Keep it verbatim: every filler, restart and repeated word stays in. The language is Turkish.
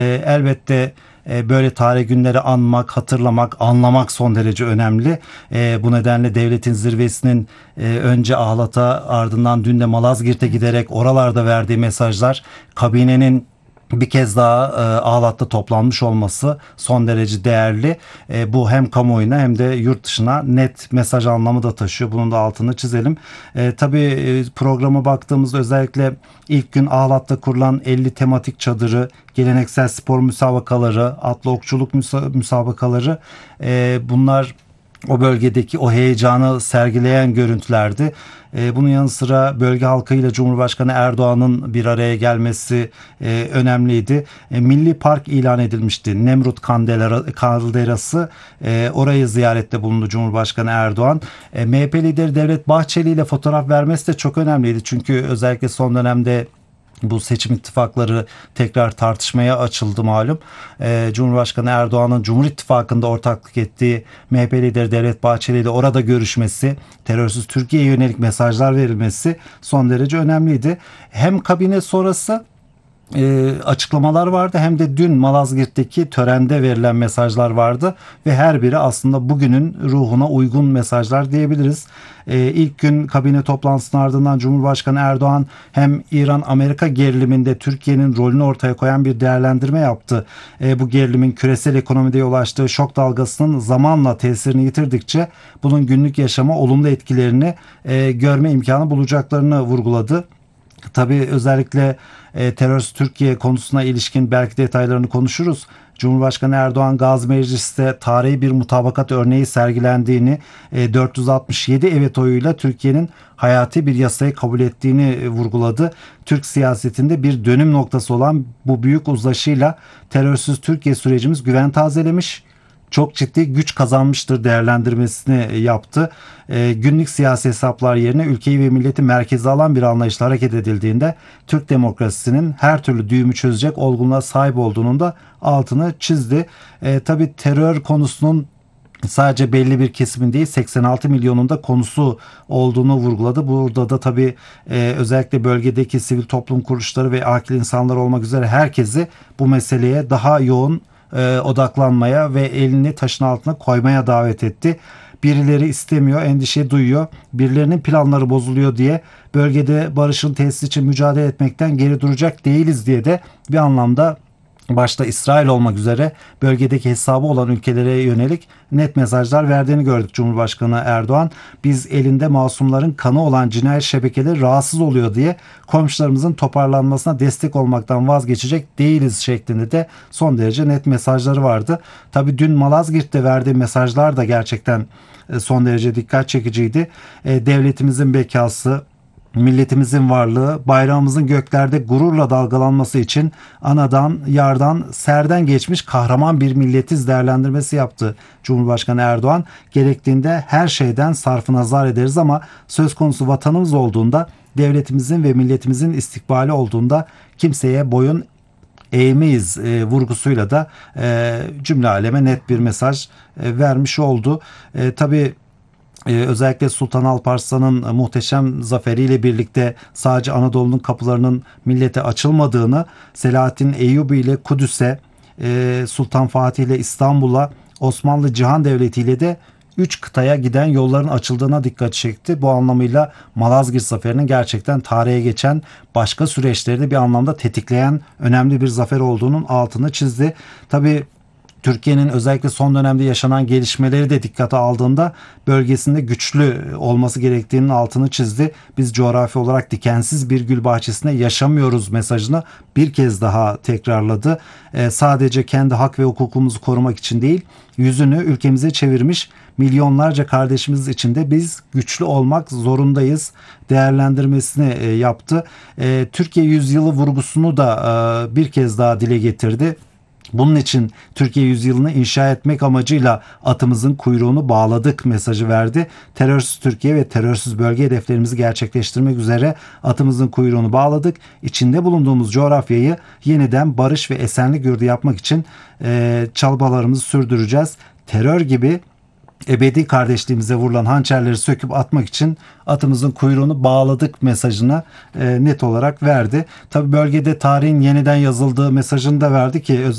E, elbette e, böyle tarih günleri anmak, hatırlamak, anlamak son derece önemli. E, bu nedenle devletin zirvesinin e, önce Ahlat'a, ardından dün de Malazgirt'e giderek oralarda verdiği mesajlar, kabinenin bir kez daha e, Ahlat'ta toplanmış olması son derece değerli. E, bu hem kamuoyuna hem de yurt dışına net mesaj anlamı da taşıyor. Bunun da altını çizelim. E, tabii e, programa baktığımızda özellikle ilk gün Ahlat'ta kurulan elli tematik çadırı, geleneksel spor müsabakaları, atlı okçuluk müsa- müsabakaları, e, bunlar o bölgedeki o heyecanı sergileyen görüntülerdi. E, bunun yanı sıra bölge halkıyla Cumhurbaşkanı Erdoğan'ın bir araya gelmesi e, önemliydi. E, Milli Park ilan edilmişti. Nemrut Kandela- Kalderası. E, orayı ziyarette bulundu Cumhurbaşkanı Erdoğan. E, M H P lideri Devlet Bahçeli ile fotoğraf vermesi de çok önemliydi. Çünkü özellikle son dönemde bu seçim ittifakları tekrar tartışmaya açıldı malum. Ee, Cumhurbaşkanı Erdoğan'ın Cumhur İttifakı'nda ortaklık ettiği M H P lideri Devlet Bahçeli ile orada görüşmesi, terörsüz Türkiye'ye yönelik mesajlar verilmesi son derece önemliydi. Hem kabine sonrası e, açıklamalar vardı, hem de dün Malazgirt'teki törende verilen mesajlar vardı ve her biri aslında bugünün ruhuna uygun mesajlar diyebiliriz. E, ilk gün kabine toplantısının ardından Cumhurbaşkanı Erdoğan hem İran-Amerika geriliminde Türkiye'nin rolünü ortaya koyan bir değerlendirme yaptı. E, bu gerilimin küresel ekonomide yol açtığı şok dalgasının zamanla tesirini yitirdikçe bunun günlük yaşama olumlu etkilerini e, görme imkanı bulacaklarını vurguladı. Tabii özellikle e, terörsüz Türkiye konusuna ilişkin belki detaylarını konuşuruz. Cumhurbaşkanı Erdoğan Gazi Meclis'te tarihi bir mutabakat örneği sergilendiğini, e, dört yüz altmış yedi evet oyuyla Türkiye'nin hayati bir yasayı kabul ettiğini e, vurguladı. Türk siyasetinde bir dönüm noktası olan bu büyük uzlaşıyla terörsüz Türkiye sürecimiz güven tazelemiş, çok ciddi güç kazanmıştır değerlendirmesini yaptı. E, günlük siyasi hesaplar yerine ülkeyi ve milleti merkeze alan bir anlayışla hareket edildiğinde Türk demokrasisinin her türlü düğümü çözecek olgunluğa sahip olduğunun da altını çizdi. E, tabii terör konusunun sadece belli bir kesimin değil, seksen altı milyonun da konusu olduğunu vurguladı. Burada da tabii e, özellikle bölgedeki sivil toplum kuruluşları ve akil insanlar olmak üzere herkesi bu meseleye daha yoğun e, odaklanmaya ve elini taşın altına koymaya davet etti. Birileri istemiyor, endişe duyuyor, birilerinin planları bozuluyor diye bölgede barışın tesisi için mücadele etmekten geri duracak değiliz diye de bir anlamda başta İsrail olmak üzere bölgedeki hesabı olan ülkelere yönelik net mesajlar verdiğini gördük Cumhurbaşkanı Erdoğan. Biz elinde masumların kanı olan cinayet şebekeleri rahatsız oluyor diye komşularımızın toparlanmasına destek olmaktan vazgeçecek değiliz şeklinde de son derece net mesajları vardı. Tabii dün Malazgirt'te verdiği mesajlar da gerçekten son derece dikkat çekiciydi. Devletimizin bekası, milletimizin varlığı, bayrağımızın göklerde gururla dalgalanması için anadan, yardan, serden geçmiş kahraman bir milletiz değerlendirmesi yaptı Cumhurbaşkanı Erdoğan. Gerektiğinde her şeyden sarfı nazar ederiz ama söz konusu vatanımız olduğunda, devletimizin ve milletimizin istikbali olduğunda kimseye boyun eğmeyiz e, vurgusuyla da e, cümle aleme net bir mesaj e, vermiş oldu. E, tabii Ee, özellikle Sultan Alparslan'ın muhteşem zaferiyle birlikte sadece Anadolu'nun kapılarının millete açılmadığını, Selahattin Eyyubi ile Kudüs'e, e, Sultan Fatih ile İstanbul'a, Osmanlı Cihan Devleti ile de üç kıtaya giden yolların açıldığına dikkat çekti. Bu anlamıyla Malazgirt Zaferi'nin gerçekten tarihe geçen, başka süreçleri de bir anlamda tetikleyen önemli bir zafer olduğunun altını çizdi. Tabii Türkiye'nin özellikle son dönemde yaşanan gelişmeleri de dikkate aldığında bölgesinde güçlü olması gerektiğinin altını çizdi. Biz coğrafi olarak dikensiz bir gül bahçesinde yaşamıyoruz mesajını bir kez daha tekrarladı. Ee, sadece kendi hak ve hukukumuzu korumak için değil, yüzünü ülkemize çevirmiş milyonlarca kardeşimiz için de biz güçlü olmak zorundayız değerlendirmesini e, yaptı. E, Türkiye yüzyılı vurgusunu da e, bir kez daha dile getirdi. Bunun için Türkiye yüzyılını inşa etmek amacıyla atımızın kuyruğunu bağladık mesajı verdi. Terörsüz Türkiye ve terörsüz bölge hedeflerimizi gerçekleştirmek üzere atımızın kuyruğunu bağladık. İçinde bulunduğumuz coğrafyayı yeniden barış ve esenlik yurdu yapmak için e, çabalarımızı sürdüreceğiz. Terör gibi ebedi kardeşliğimize vurulan hançerleri söküp atmak için atımızın kuyruğunu bağladık mesajını e, net olarak verdi. Tabii bölgede tarihin yeniden yazıldığı mesajını da verdi ki